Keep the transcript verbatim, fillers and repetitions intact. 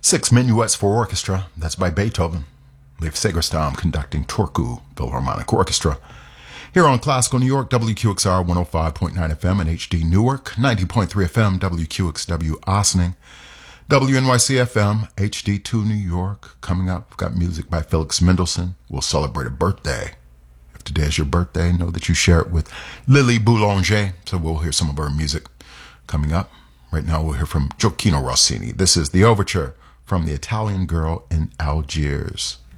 Six Minuets for Orchestra, that's by Beethoven. Leif Segerstam conducting Turku Philharmonic Orchestra. Here on Classical New York, W Q X R one oh five point nine F M and H D Newark, ninety point three F M, W Q X W Ossining, W N Y C F M, H D two New York. Coming up, we've got music by Felix Mendelssohn. We'll celebrate a birthday. If today is your birthday, know that you share it with Lily Boulanger, so we'll hear some of her music coming up. Right now, we'll hear from Gioacchino Rossini. This is the overture from The Italian Girl in Algiers.